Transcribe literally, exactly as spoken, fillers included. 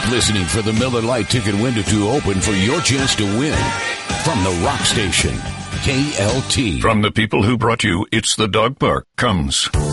listening for the Miller Lite ticket window to open for your chance to win. From the rock station, K L T. From the people who brought you It's the Dog Park comes